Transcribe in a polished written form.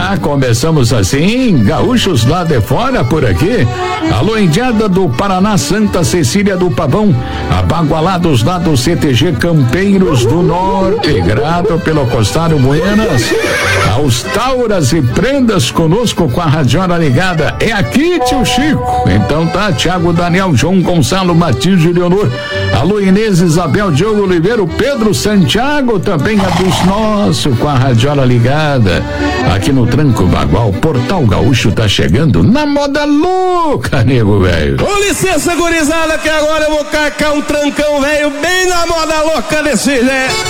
Já começamos assim, gaúchos lá de fora por aqui. Alô, Indiada do Paraná, Santa Cecília do Pavão, Abagualados lá do CTG Campeiros do Norte, grato pelo Costário Buenas, aos Tauras e Prendas conosco com a radiola ligada, é aqui, tio Chico. Então tá, Thiago, Daniel, João Gonçalo, Matilde e Leonor, alô, Inês, Isabel, Diogo Oliveira, Pedro Santiago também é dos nossos com a radiola ligada, aqui no Tranco Bagual, Portal Gaúcho tá chegando na moda louca, nego velho. Com licença, gurizada, que agora eu vou carcar um trancão velho bem na moda louca desse jeito.